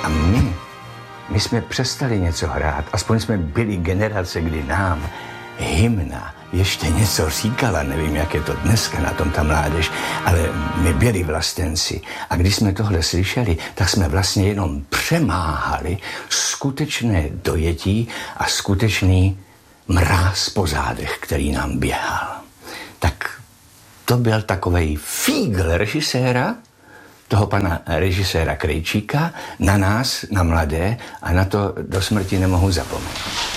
A my jsme přestali něco hrát, aspoň jsme byli generace, kdy nám hymna ještě něco říkala, nevím, jak je to dneska na tom ta mládež, ale my byli vlastenci. A když jsme tohle slyšeli, tak jsme vlastně jenom přemáhali skutečné dojetí a skutečný mráz po zádech, který nám běhal. Tak to byl takovej fígl režiséra, toho pana režiséra Krejčíka, na nás, na mladé, a na to do smrti nemohu zapomenout.